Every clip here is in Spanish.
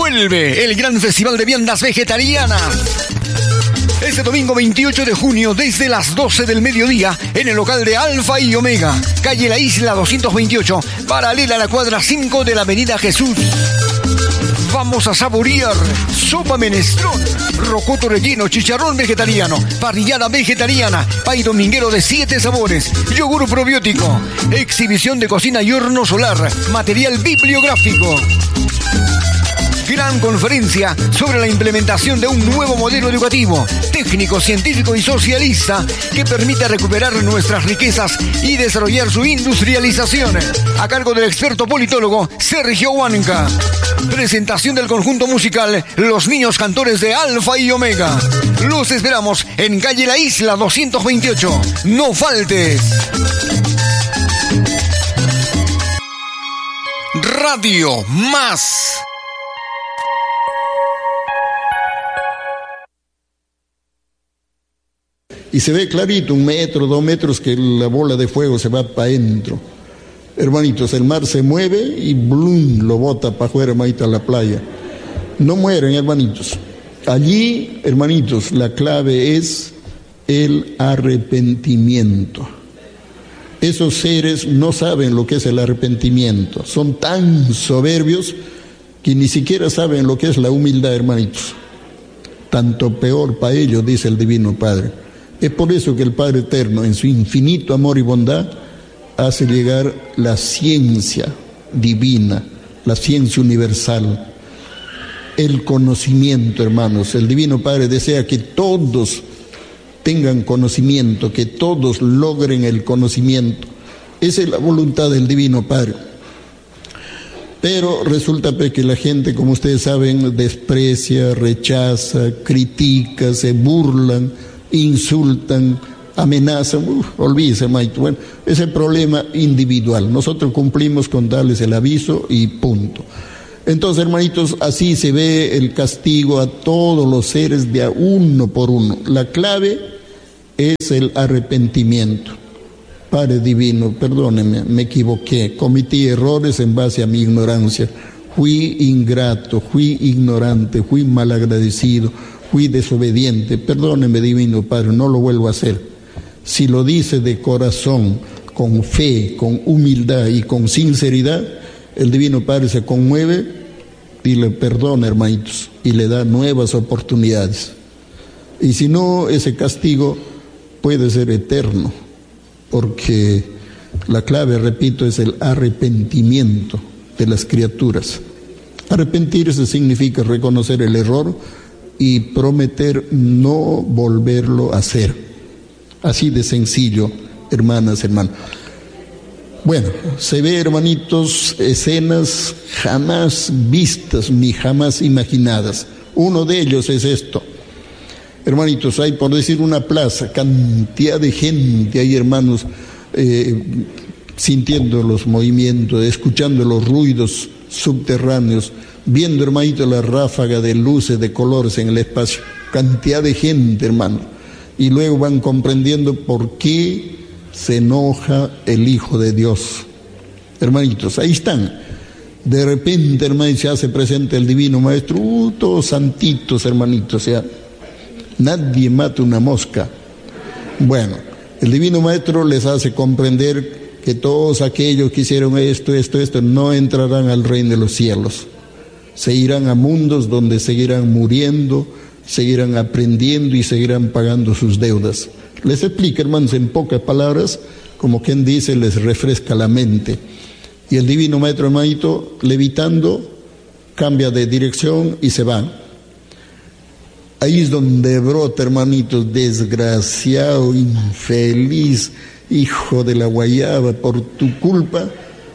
Vuelve el gran festival de viandas vegetarianas. Este domingo 28 de junio, desde las 12 del mediodía, en el local de Alfa y Omega, calle La Isla 228, paralela a la cuadra 5 de la avenida Jesús. Vamos a saborear sopa menestrón, rocoto relleno, chicharrón vegetariano, parrillada vegetariana, pay dominguero de 7 sabores, yogur probiótico, exhibición de cocina y horno solar, material bibliográfico. Gran conferencia sobre la implementación de un nuevo modelo educativo, técnico, científico y socialista que permita recuperar nuestras riquezas y desarrollar su industrialización. A cargo del experto politólogo Sergio Huanca. Presentación del conjunto musical Los Niños Cantores de Alfa y Omega. Los esperamos en calle La Isla 228. No faltes. Radio Más. Y se ve clarito, 1 metro, 2 metros, que la bola de fuego se va para adentro. Hermanitos, el mar se mueve y ¡blum!, lo bota para afuera, hermanito, a la playa. No mueren, hermanitos. Allí, hermanitos, la clave es el arrepentimiento. Esos seres no saben lo que es el arrepentimiento. Son tan soberbios que ni siquiera saben lo que es la humildad, hermanitos. Tanto peor para ellos, dice el Divino Padre. Es por eso que el Padre Eterno, en su infinito amor y bondad, hace llegar la ciencia divina, la ciencia universal, el conocimiento, hermanos. El Divino Padre desea que todos tengan conocimiento, que todos logren el conocimiento. Esa es la voluntad del Divino Padre. Pero resulta que la gente, como ustedes saben, desprecia, rechaza, critica, se burlan, insultan, amenazan. Olvídese, maestro. Bueno, ese es el problema individual. Nosotros cumplimos con darles el aviso y punto. Entonces, hermanitos, así se ve el castigo a todos los seres de a uno por uno. La clave es el arrepentimiento. Padre Divino, perdóneme, me equivoqué, cometí errores en base a mi ignorancia. Fui ingrato, fui ignorante, fui malagradecido, fui desobediente. Perdóneme, Divino Padre, no lo vuelvo a hacer. Si lo dice de corazón, con fe, con humildad y con sinceridad, el Divino Padre se conmueve y le perdona, hermanitos, y le da nuevas oportunidades. Y si no, ese castigo puede ser eterno, porque la clave, repito, es el arrepentimiento de las criaturas. Arrepentirse significa reconocer el error y prometer no volverlo a hacer. Así de sencillo, hermanas, hermanos. Bueno, se ve, hermanitos, escenas jamás vistas ni jamás imaginadas. Uno de ellos es esto. Hermanitos, hay, por decir, una plaza, cantidad de gente ahí, hermanos, sintiendo los movimientos, escuchando los ruidos subterráneos, viendo, hermanito, la ráfaga de luces, de colores en el espacio. Cantidad de gente, hermano. Y luego van comprendiendo por qué se enoja el Hijo de Dios. Hermanitos, ahí están. De repente, hermanitos, se hace presente el Divino Maestro. Todos santitos, hermanitos, o sea, nadie mata una mosca. Bueno, el Divino Maestro les hace comprender que todos aquellos que hicieron esto, no entrarán al reino de los cielos. Se irán a mundos donde seguirán muriendo, seguirán aprendiendo y seguirán pagando sus deudas. Les explica, hermanos, en pocas palabras, como quien dice, les refresca la mente. Y el Divino Maestro, hermanito, levitando, cambia de dirección y se va. Ahí es donde brota, hermanitos, desgraciado, infeliz, hijo de la guayaba, por tu culpa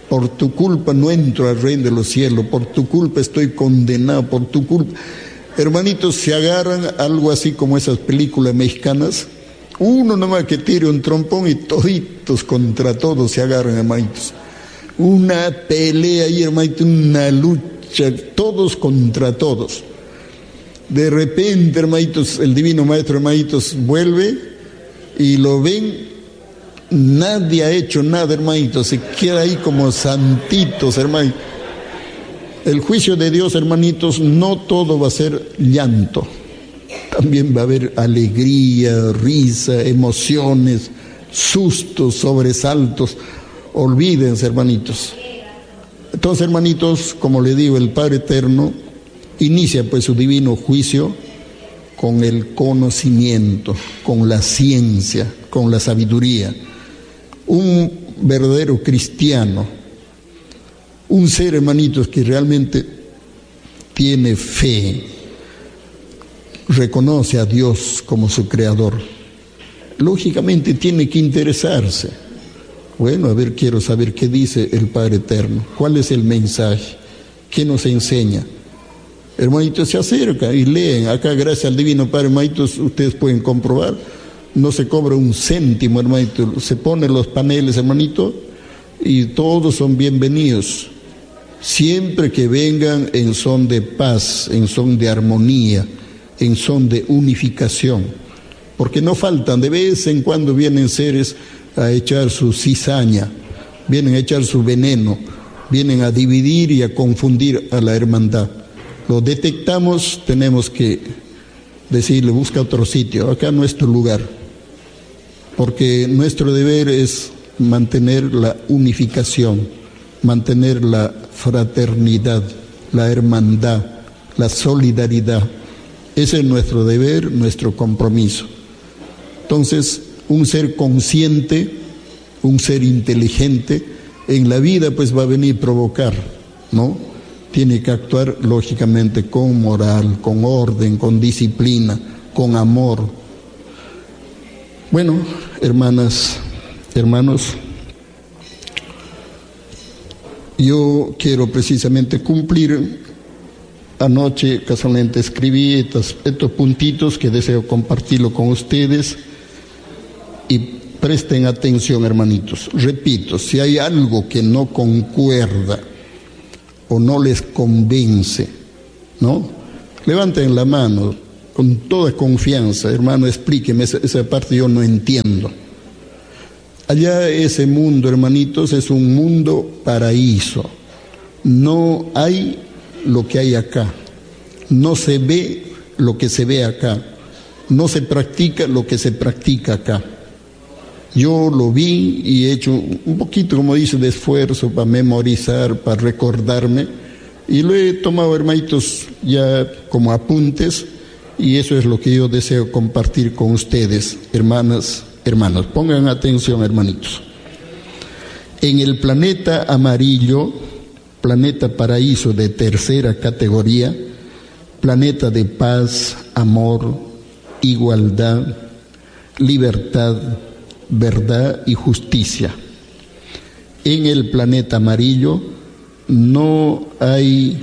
no entro al reino de los cielos, por tu culpa estoy condenado, por tu culpa. Hermanitos, se agarran algo así como esas películas mexicanas, uno nomás que tire un trompón y toditos contra todos se agarran, hermanitos. Una pelea ahí, hermanitos, una lucha, todos contra todos. De repente, hermanitos, el Divino Maestro, hermanitos, vuelve y lo ven. Nadie ha hecho nada, hermanitos, se queda ahí como santitos, hermanitos. El juicio de Dios, hermanitos, no todo va a ser llanto. También va a haber alegría, risa, emociones, sustos, sobresaltos. Olvídense, hermanitos. Entonces, hermanitos, como le digo, el Padre Eterno inicia pues su divino juicio con el conocimiento, con la ciencia, con la sabiduría. Un verdadero cristiano, un ser, hermanitos, que realmente tiene fe, reconoce a Dios como su creador, lógicamente tiene que interesarse. Bueno, a ver, quiero saber qué dice el Padre Eterno, cuál es el mensaje, qué nos enseña. Hermanitos, se acerca y leen. Acá, gracias al Divino Padre, hermanitos, ustedes pueden comprobar, no se cobra un céntimo, hermanito. Se ponen los paneles, hermanito, y todos son bienvenidos, siempre que vengan en son de paz, en son de armonía, en son de unificación, porque no faltan, de vez en cuando vienen seres a echar su cizaña, vienen a echar su veneno, vienen a dividir y a confundir a la hermandad. Lo detectamos, tenemos que decirle, busca otro sitio, acá no es tu lugar, porque nuestro deber es mantener la unificación, mantener la fraternidad, la hermandad, la solidaridad. Ese es nuestro deber, nuestro compromiso. Entonces, un ser consciente, un ser inteligente, en la vida pues va a venir a provocar, ¿no? Tiene que actuar lógicamente con moral, con orden, con disciplina, con amor. Bueno, hermanas, hermanos, yo quiero precisamente cumplir. Anoche casualmente escribí estos puntitos que deseo compartirlo con ustedes, y presten atención, hermanitos. Repito, si hay algo que no concuerda o no les convence, ¿no? Levanten la mano con toda confianza, hermano, explíqueme, esa parte yo no entiendo. Allá ese mundo, hermanitos, es un mundo paraíso. No hay lo que hay acá, no se ve lo que se ve acá, no se practica lo que se practica acá. Yo lo vi y he hecho un poquito, como dice, de esfuerzo para memorizar, para recordarme, y lo he tomado, hermanitos, ya como apuntes, y eso es lo que yo deseo compartir con ustedes, hermanas, hermanos. Pongan atención, hermanitos. En el planeta amarillo, planeta paraíso de tercera categoría, planeta de paz, amor, igualdad, libertad, verdad y justicia. En el planeta amarillo no hay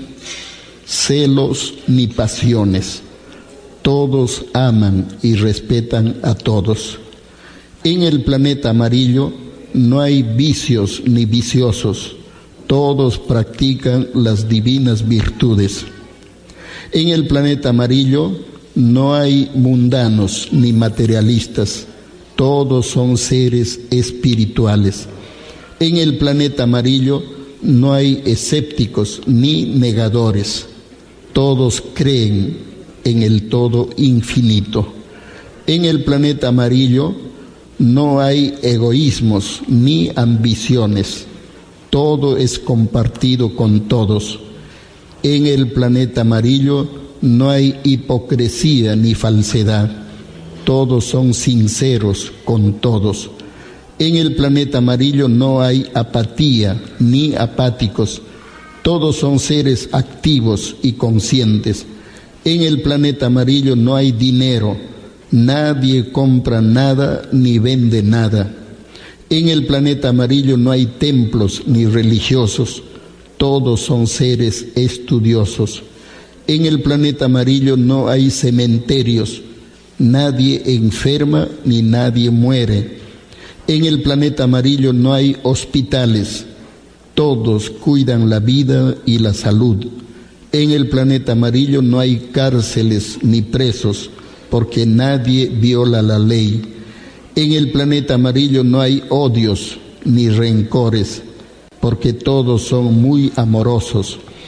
celos ni pasiones. Todos aman y respetan a todos. En el planeta amarillo no hay vicios ni viciosos. Todos practican las divinas virtudes. En el planeta amarillo no hay mundanos ni materialistas. Todos son seres espirituales. En el planeta amarillo no hay escépticos ni negadores. Todos creen en el todo infinito. En el planeta amarillo no hay egoísmos ni ambiciones. Todo es compartido con todos. En el planeta amarillo no hay hipocresía ni falsedad. Todos son sinceros con todos. En el planeta amarillo no hay apatía ni apáticos. Todos son seres activos y conscientes. En el planeta amarillo no hay dinero. Nadie compra nada ni vende nada. En el planeta amarillo no hay templos ni religiosos. Todos son seres estudiosos. En el planeta amarillo no hay cementerios. Nadie enferma ni nadie muere. En el planeta amarillo no hay hospitales. Todos cuidan la vida y la salud. En el planeta amarillo no hay cárceles ni presos, porque nadie viola la ley. En el planeta amarillo no hay odios ni rencores, porque todos son muy amorosos.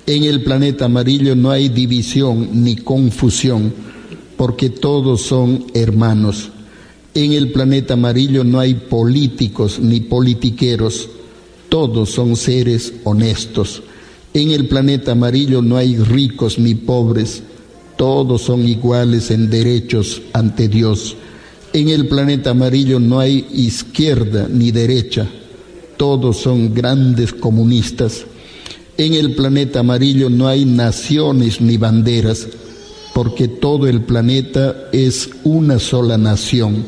En el planeta amarillo no hay división ni confusión, porque todos son hermanos. En el planeta amarillo no hay políticos ni politiqueros, todos son seres honestos. En el planeta amarillo no hay ricos ni pobres, todos son iguales en derechos ante Dios. En el planeta amarillo no hay izquierda ni derecha, todos son grandes comunistas. En el planeta amarillo no hay naciones ni banderas, porque todo el planeta es una sola nación.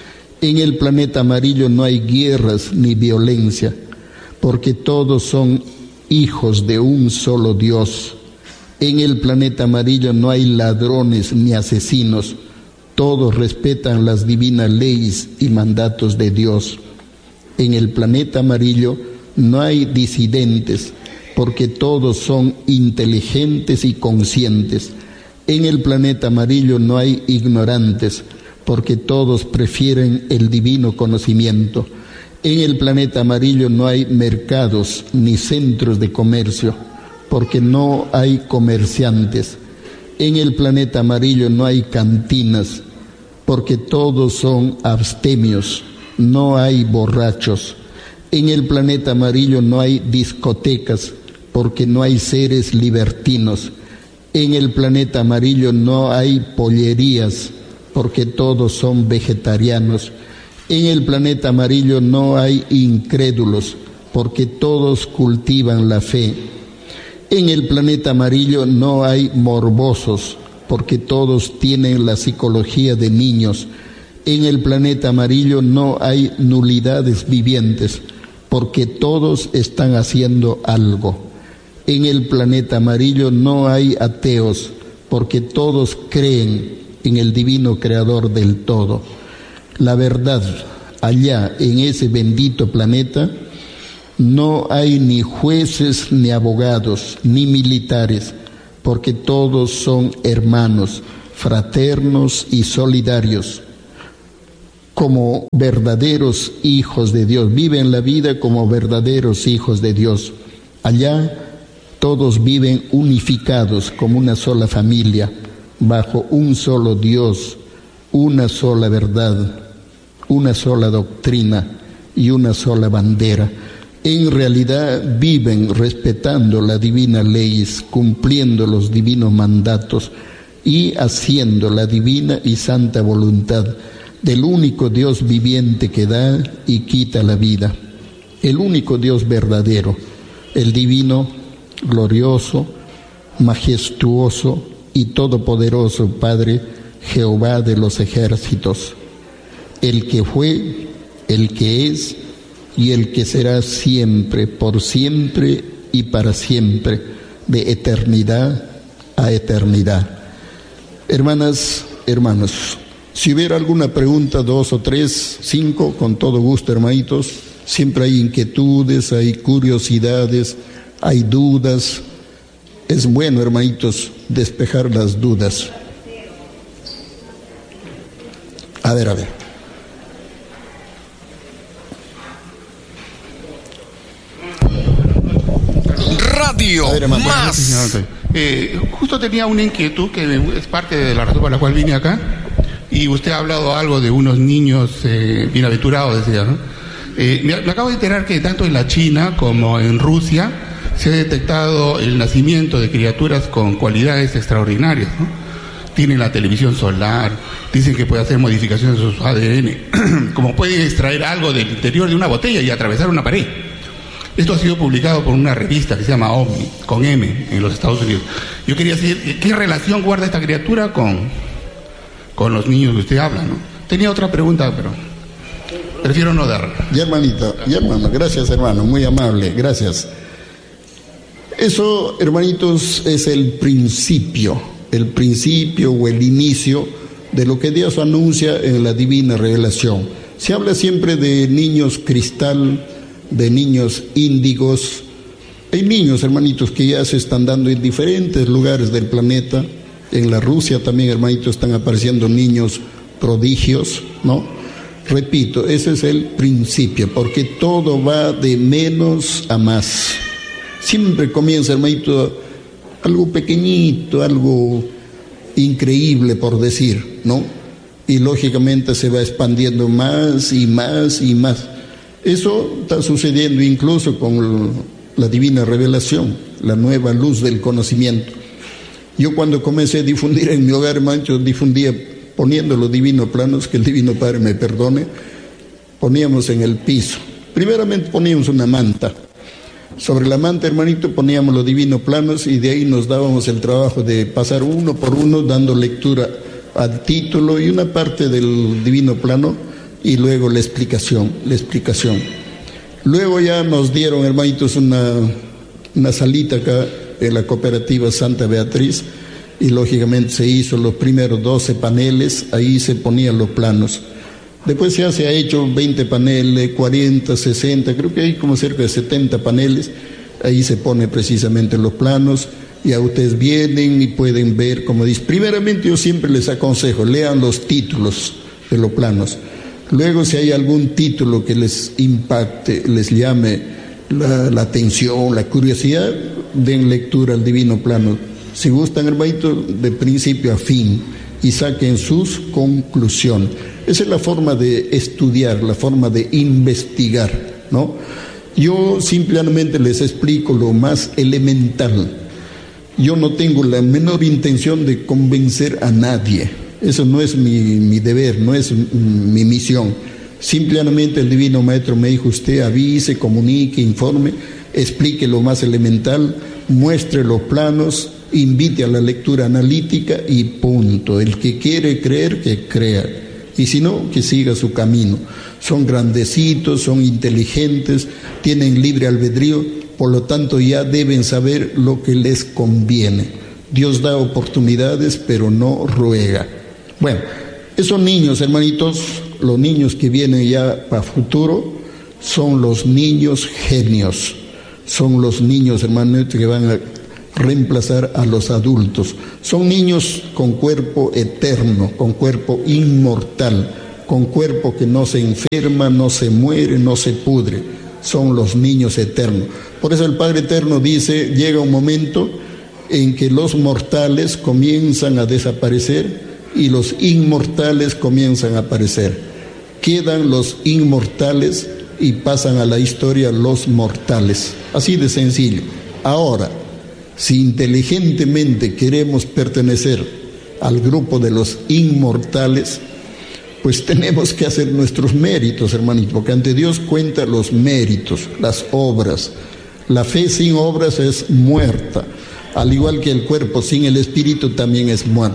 En el planeta amarillo no hay guerras ni violencia, porque todos son hijos de un solo Dios. En el planeta amarillo no hay ladrones ni asesinos, todos respetan las divinas leyes y mandatos de Dios. En el planeta amarillo no hay disidentes, porque todos son inteligentes y conscientes. En el planeta amarillo no hay ignorantes, porque todos prefieren el divino conocimiento. En el planeta amarillo no hay mercados ni centros de comercio, porque no hay comerciantes. En el planeta amarillo no hay cantinas, porque todos son abstemios, no hay borrachos. En el planeta amarillo no hay discotecas, porque no hay seres libertinos. En el planeta amarillo no hay pollerías, porque todos son vegetarianos. En el planeta amarillo no hay incrédulos, porque todos cultivan la fe. En el planeta amarillo no hay morbosos, porque todos tienen la psicología de niños. En el planeta amarillo no hay nulidades vivientes, porque todos están haciendo algo. En el planeta amarillo no hay ateos, porque todos creen en el divino creador del todo. La verdad, allá en ese bendito planeta, no hay ni jueces, ni abogados, ni militares, porque todos son hermanos, fraternos y solidarios, como verdaderos hijos de Dios. Viven la vida como verdaderos hijos de Dios. Allá todos viven unificados como una sola familia, bajo un solo Dios, una sola verdad, una sola doctrina y una sola bandera. En realidad viven respetando las divinas leyes, cumpliendo los divinos mandatos y haciendo la divina y santa voluntad del único Dios viviente que da y quita la vida, el único Dios verdadero, el divino, glorioso, majestuoso y todopoderoso Padre Jehová de los ejércitos, el que fue, el que es y el que será siempre, por siempre y para siempre, de eternidad a eternidad. Hermanas, hermanos, si hubiera alguna pregunta, 2 o 3, 5, con todo gusto, hermanitos. Siempre hay inquietudes, hay curiosidades, hay dudas. Es bueno, hermanitos, despejar las dudas. A ver. Radio Más. Justo tenía una inquietud que es parte de la razón por la cual vine acá, y usted ha hablado algo de unos niños bienaventurados, decía, ¿no? Me acabo de enterar que tanto en la China como en Rusia se ha detectado el nacimiento de criaturas con cualidades extraordinarias, ¿no? Tienen la televisión solar, dicen que puede hacer modificaciones de su ADN, como pueden extraer algo del interior de una botella y atravesar una pared. Esto ha sido publicado por una revista que se llama OVNI, con M, en los Estados Unidos. Yo quería saber qué relación guarda esta criatura con los niños que usted habla, ¿no? Tenía otra pregunta, pero prefiero no darla. Ya, hermanito, ya, hermano, gracias, hermano, muy amable, gracias. Eso, hermanitos, es el principio o el inicio de lo que Dios anuncia en la divina revelación. Se habla siempre de niños cristal, de niños índigos. Hay niños, hermanitos, que ya se están dando en diferentes lugares del planeta. En la Rusia también, hermanitos, están apareciendo niños prodigios, ¿no? Repito, ese es el principio, porque todo va de menos a más. Siempre comienza, hermanito, algo pequeñito, algo increíble por decir, ¿no? Y lógicamente se va expandiendo más y más y más. Eso está sucediendo incluso con la divina revelación, la nueva luz del conocimiento. Yo cuando comencé a difundir en mi hogar, hermano, difundía poniendo los divinos planos, que el Divino Padre me perdone, poníamos en el piso. Primeramente poníamos una manta. Sobre la manta, hermanito, poníamos los divinos planos y de ahí nos dábamos el trabajo de pasar uno por uno dando lectura al título y una parte del divino plano y luego la explicación. Luego ya nos dieron, hermanitos, una salita acá en la cooperativa Santa Beatriz y lógicamente se hizo los primeros 12 paneles, ahí se ponían los planos. Después ya se ha hecho 20 paneles, 40, 60, creo que hay como cerca de 70 paneles, ahí se pone precisamente los planos, y a ustedes vienen y pueden ver, como dice. Primeramente yo siempre les aconsejo, lean los títulos de los planos. Luego si hay algún título que les impacte, les llame la atención, la curiosidad, den lectura al divino plano. Si gustan, hermanito, de principio a fin y saquen sus conclusiones. Esa es la forma de estudiar, la forma de investigar, ¿no? Yo simplemente les explico lo más elemental. Yo no tengo la menor intención de convencer a nadie. Eso no es mi deber, no es mi misión. Simplemente el Divino Maestro me dijo, usted avise, comunique, informe, explique lo más elemental, muestre los planos, invite a la lectura analítica y punto. El que quiere creer, que crea. Y si no, que siga su camino. Son grandecitos, son inteligentes, tienen libre albedrío, por lo tanto ya deben saber lo que les conviene. Dios da oportunidades, pero no ruega. Bueno, esos niños, hermanitos, los niños que vienen ya para futuro, son los niños genios. Son los niños, hermanitos, que van a reemplazar a los adultos. Son niños con cuerpo eterno, con cuerpo inmortal, con cuerpo que no se enferma, no se muere, no se pudre. Son los niños eternos. Por eso el Padre Eterno dice, llega un momento en que los mortales comienzan a desaparecer y los inmortales comienzan a aparecer. Quedan los inmortales y pasan a la historia los mortales. Así de sencillo. Ahora, si inteligentemente queremos pertenecer al grupo de los inmortales, pues tenemos que hacer nuestros méritos, hermanito, porque ante Dios cuenta los méritos, las obras. La fe sin obras es muerta, al igual que el cuerpo sin el espíritu también es muerto.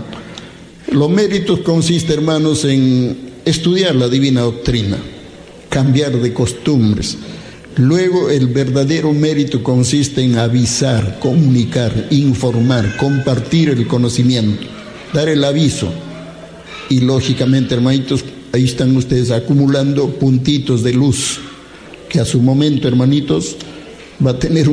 Los méritos consisten, hermanos, en estudiar la divina doctrina, cambiar de costumbres. Luego el verdadero mérito consiste en avisar, comunicar, informar, compartir el conocimiento, dar el aviso. Y lógicamente, hermanitos, ahí están ustedes acumulando puntitos de luz, que a su momento, hermanitos, va a tener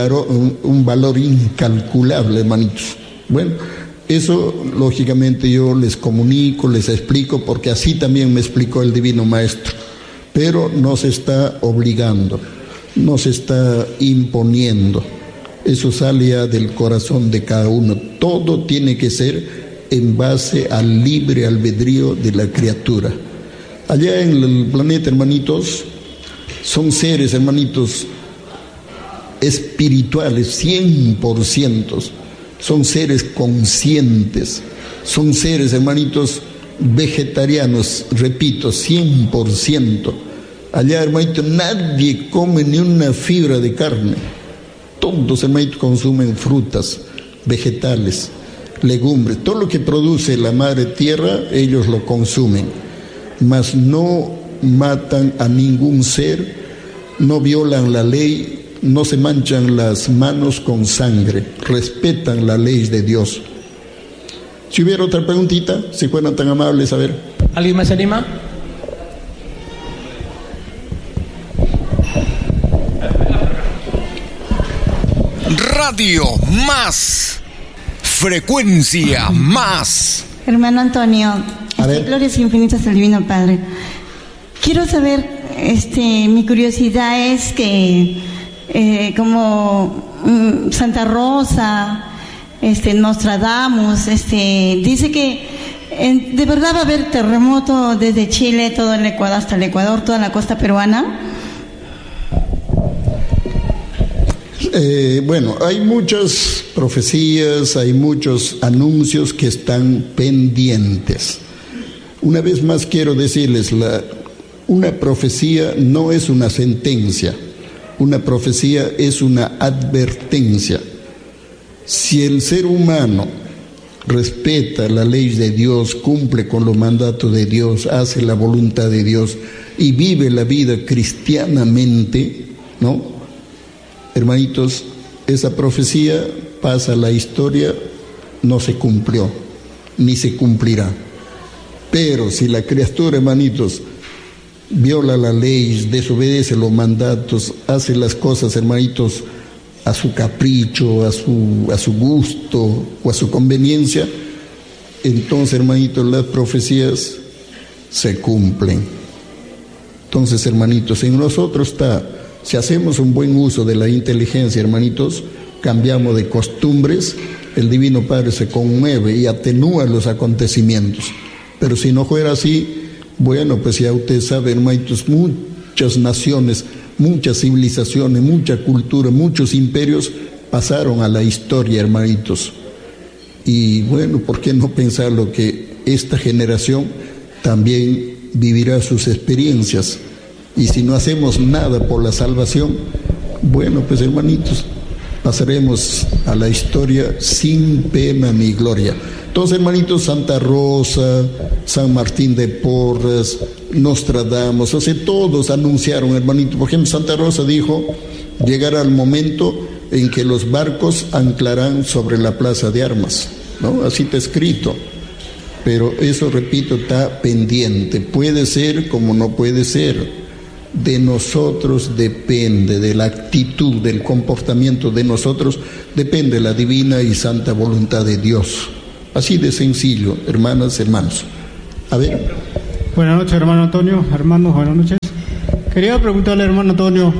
un valor incalculable, hermanitos. Bueno, eso lógicamente yo les comunico, les explico, porque así también me explicó el Divino Maestro. Pero no se está obligando, no se está imponiendo. Eso sale ya del corazón de cada uno. Todo tiene que ser en base al libre albedrío de la criatura. Allá en el planeta, hermanitos, son seres, hermanitos, espirituales, 100%. Son seres conscientes. Son seres, hermanitos, vegetarianos, repito, 100%. Allá, hermanito, nadie come ni una fibra de carne. Todos, hermanitos, consumen frutas, vegetales, legumbres. Todo lo que produce la madre tierra, ellos lo consumen. Mas no matan a ningún ser, no violan la ley, no se manchan las manos con sangre, respetan la ley de Dios. Si hubiera otra preguntita, si fueran tan amables, a ver. ¿Alguien más se anima? Radio Más, frecuencia más. Hermano Antonio, glorias infinitas al Divino Padre. Quiero saber, mi curiosidad es que como Santa Rosa, Nostradamus, dice que de verdad va a haber terremoto desde Chile, todo el Ecuador, hasta el Ecuador, toda la costa peruana. Bueno, hay muchas profecías, hay muchos anuncios que están pendientes. Una vez más quiero decirles, una profecía no es una sentencia, una profecía es una advertencia. Si el ser humano respeta la ley de Dios, cumple con los mandatos de Dios, hace la voluntad de Dios y vive la vida cristianamente, ¿no? Hermanitos, esa profecía pasa a la historia, no se cumplió, ni se cumplirá. Pero si la criatura, hermanitos, viola la ley, desobedece los mandatos, hace las cosas, hermanitos, a su capricho, a su gusto o a su conveniencia, entonces, hermanitos, las profecías se cumplen. Entonces, hermanitos, en nosotros está, si hacemos un buen uso de la inteligencia, hermanitos, cambiamos de costumbres, el Divino Padre se conmueve y atenúa los acontecimientos. Pero si no fuera así, bueno, pues ya usted sabe, hermanitos, muchas naciones, muchas civilizaciones, mucha cultura, muchos imperios pasaron a la historia, hermanitos. Y bueno, ¿por qué no pensarlo que esta generación también vivirá sus experiencias? Y si no hacemos nada por la salvación, bueno, pues hermanitos, pasaremos a la historia sin pena ni gloria. Entonces, hermanitos, Santa Rosa, San Martín de Porres, Nostradamus, o sea, todos anunciaron, hermanitos. Por ejemplo, Santa Rosa dijo, llegará el momento en que los barcos anclarán sobre la plaza de armas, ¿no? Así está escrito. Pero eso, repito, está pendiente. Puede ser como no puede ser. De nosotros depende, de la actitud, del comportamiento de nosotros, depende la divina y santa voluntad de Dios. Así de sencillo, hermanas, hermanos. A ver. Buenas noches, hermano Antonio. Hermanos, buenas noches. Quería preguntarle, hermano Antonio,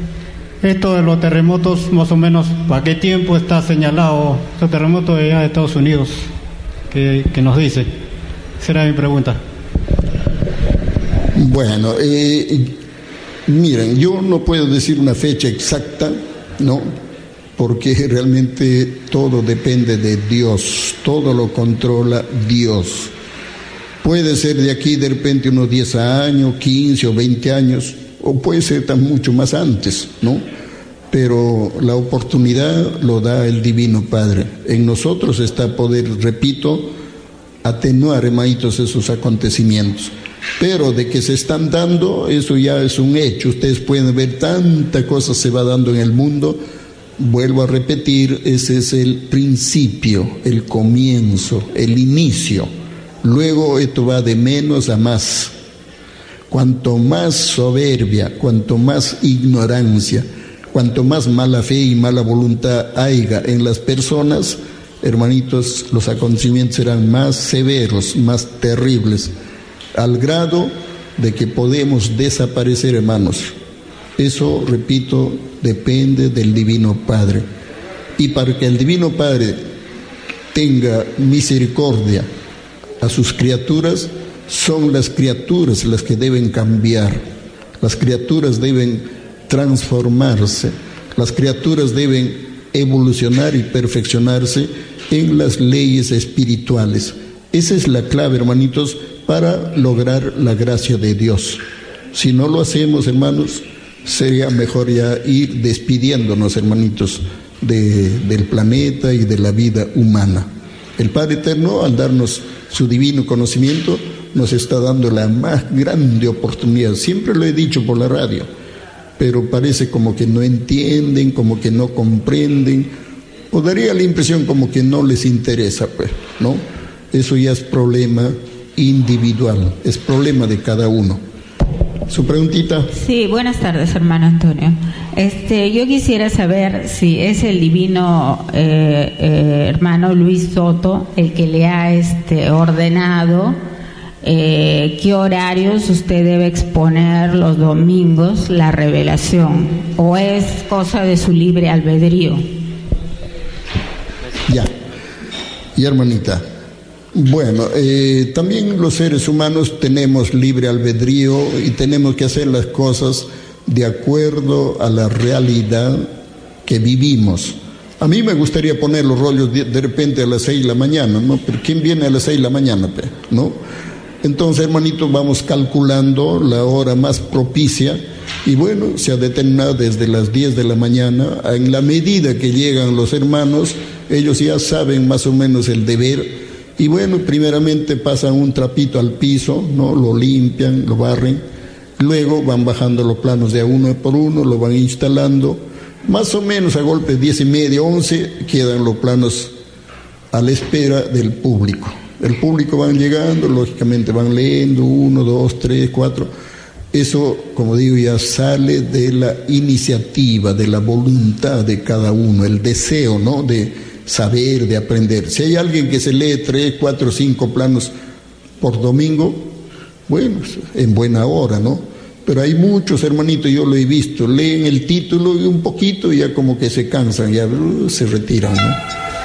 esto de los terremotos, más o menos, ¿para qué tiempo está señalado estos terremotos de allá de Estados Unidos? ¿Qué nos dice? Será mi pregunta. Bueno, miren, yo no puedo decir una fecha exacta, ¿no? Porque realmente todo depende de Dios, todo lo controla Dios. Puede ser de aquí de repente unos 10 años, 15 o 20 años, o puede ser tan mucho más antes, ¿no? Pero la oportunidad lo da el Divino Padre. En nosotros está poder, repito, atenuar, hermanitos, esos acontecimientos. Pero de que se están dando, eso ya es un hecho. Ustedes pueden ver tanta cosa se va dando en el mundo. Vuelvo a repetir, ese es el principio, el comienzo, el inicio. Luego esto va de menos a más. Cuanto más soberbia, cuanto más ignorancia, cuanto más mala fe y mala voluntad haya en las personas, hermanitos, los acontecimientos serán más severos, más terribles, al grado de que podemos desaparecer, hermanos. Eso, repito, depende del Divino Padre. Y para que el Divino Padre tenga misericordia a sus criaturas, son las criaturas las que deben cambiar. Las criaturas deben transformarse. Las criaturas deben evolucionar y perfeccionarse en las leyes espirituales. Esa es la clave, hermanitos, para lograr la gracia de Dios. Si no lo hacemos, hermanos, sería mejor ya ir despidiéndonos, hermanitos, del planeta y de la vida humana. El Padre Eterno, al darnos su divino conocimiento, nos está dando la más grande oportunidad. Siempre lo he dicho por la radio, pero parece como que no entienden, como que no comprenden, o daría la impresión como que no les interesa, pues, ¿no? Eso ya es problema individual, es problema de cada uno. ¿Su preguntita? Sí, buenas tardes, hermano Antonio. Yo quisiera saber si es el divino hermano Luis Soto el que le ha ordenado qué horarios usted debe exponer los domingos la revelación, o es cosa de su libre albedrío. Ya, Y hermanita, bueno, también los seres humanos tenemos libre albedrío y tenemos que hacer las cosas de acuerdo a la realidad que vivimos. A mí me gustaría poner los rollos de repente a las 6 de la mañana, ¿no? Pero ¿quién viene a las 6 de la mañana, no? Entonces, hermanito, vamos calculando la hora más propicia y bueno, se ha determinado desde las 10 de la mañana. En la medida que llegan los hermanos, ellos ya saben más o menos el deber y bueno, primeramente pasan un trapito al piso, ¿no? Lo limpian, lo barren, luego van bajando los planos de a uno por uno, lo van instalando. Más o menos a golpe de 10:30, 11, quedan los planos a la espera del público. El público van llegando, lógicamente van leyendo, 1, 2, 3, 4. Eso, como digo, ya sale de la iniciativa, de la voluntad de cada uno, el deseo, ¿no? De saber, de aprender. Si hay alguien que se lee 3, 4, 5 planos por domingo, bueno, en buena hora, ¿no? Pero hay muchos, hermanitos, yo lo he visto, leen el título y un poquito y ya como que se cansan, ya se retiran, ¿no?